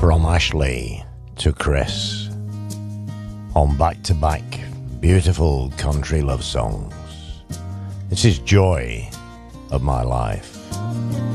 From Ashley to Chris on back-to-back beautiful country love songs. This is Joy of My Life.